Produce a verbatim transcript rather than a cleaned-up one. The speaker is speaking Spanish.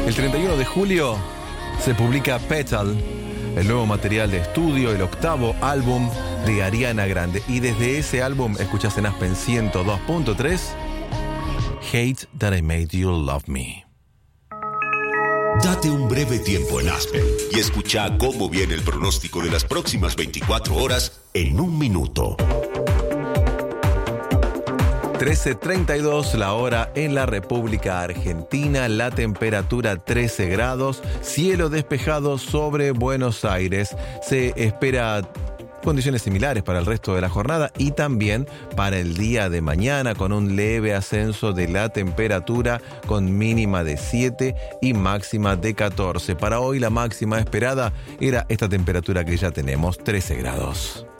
El treinta y uno de julio se publica Petal, el nuevo material de estudio, el octavo álbum de Ariana Grande. Y desde ese álbum escuchás en Aspen ciento dos punto tres Hate That I Made You Love Me. Date un breve tiempo en Aspen y escucha cómo viene el pronóstico de las próximas veinticuatro horas en un minuto. trece treinta y dos la hora en la República Argentina, la temperatura trece grados, cielo despejado sobre Buenos Aires. Se espera condiciones similares para el resto de la jornada y también para el día de mañana, con un leve ascenso de la temperatura con mínima de siete y máxima de catorce. Para hoy la máxima esperada era esta temperatura que ya tenemos, trece grados.